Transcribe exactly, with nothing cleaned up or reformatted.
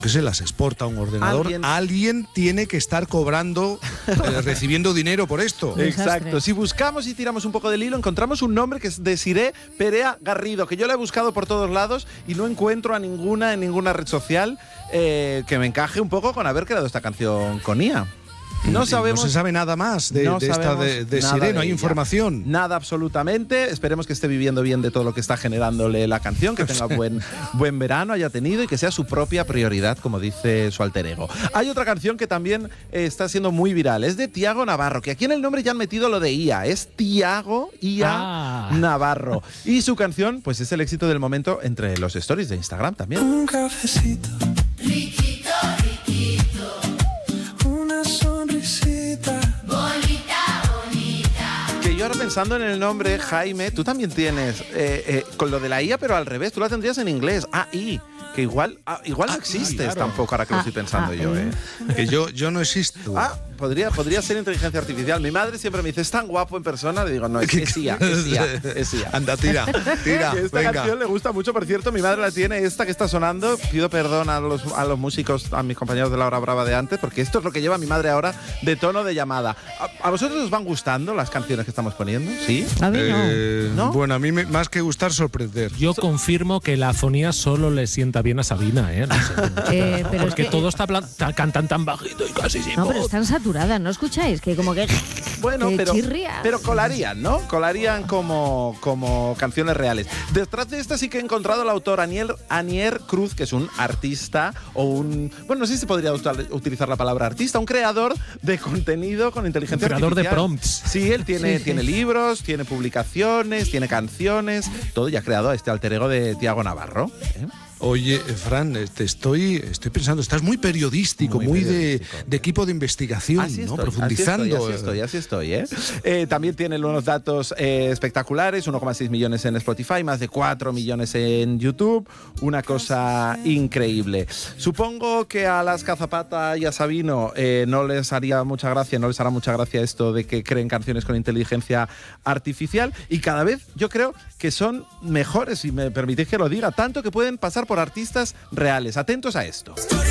que se las exporta a un ordenador, Alguien, alguien tiene que estar cobrando, eh, recibiendo dinero por esto. Exacto. Si buscamos y tiramos un poco del hilo, encontramos un nombre que es Desiree Perea Garrido, que yo la he buscado por todos lados y no encuentro a ninguna en ninguna red social eh, que me encaje un poco con haber creado esta canción con I A. No sabemos. No se sabe nada más de, no de esta de, de Sireno, no hay ella. información. Nada absolutamente. Esperemos que esté viviendo bien de todo lo que está generándole la canción, que tenga buen, buen verano, haya tenido y que sea su propia prioridad, como dice su alter ego. Hay otra canción que también eh, está siendo muy viral. Es de Tiago Navarro, que aquí en el nombre ya han metido lo de I A. Es Tiago I A ah. Navarro. Y su canción, pues es el éxito del momento entre los stories de Instagram también. Un cafecito. Riquito, riquito. Bonita, bonita. Que yo ahora pensando en el nombre, Jaime, tú también tienes eh, eh, con lo de la I A, pero al revés, tú la tendrías en inglés, A I, que igual, ah, igual no ah, existes sí, claro. tampoco, ahora que ah, lo estoy pensando ah, yo, ¿eh? Que yo, yo no existo. Ah, podría, podría ser inteligencia artificial. Mi madre siempre me dice, es tan guapo en persona, le digo, no, es, es I A, es I A, es I A. Anda, tira, tira, esta venga. canción le gusta mucho, por cierto, mi madre la tiene, esta que está sonando. Pido perdón a los, a los músicos, a mis compañeros de la hora brava de antes, porque esto es lo que lleva mi madre ahora de tono de llamada. ¿A, a vosotros os van gustando las canciones que estamos poniendo? ¿Sí? A mí no. Eh, ¿No? Bueno, a mí me, más que gustar, sorprender. Yo confirmo que la afonía solo le sienta bien a Sabina, ¿eh? No sé. eh pero Porque es que, todo está plan, cantan tan bajito y casi sin No, voz. pero están saturadas, ¿no escucháis? Que como que Bueno, que pero, chirría. pero colarían, ¿no? Colarían como, como canciones reales. Detrás de esta sí que he encontrado al autor Aniel, Anier Cruz, que es un artista o un... Bueno, no sé si se podría utilizar la palabra artista, un creador de contenido con inteligencia un creador artificial. de prompts. Sí, él tiene, Sí, sí. tiene libros, tiene publicaciones, tiene canciones, todo, y ha creado a este alter ego de Tiago Navarro. ¿eh? Oye, Fran, te estoy, estoy pensando, estás muy periodístico, muy, muy periodístico. De, de equipo de investigación, así ¿no? Estoy, Profundizando. Así estoy, así estoy, así estoy, ¿eh? Eh, También tiene unos datos eh, espectaculares, uno coma seis millones en Spotify, más de cuatro millones en YouTube, una cosa increíble. Supongo que a las Cazapata y a Sabino eh, no les haría mucha gracia, no les hará mucha gracia esto de que creen canciones con inteligencia artificial, y cada vez yo creo que son mejores, si me permitís que lo diga, tanto que pueden pasar por artistas reales. Atentos a esto.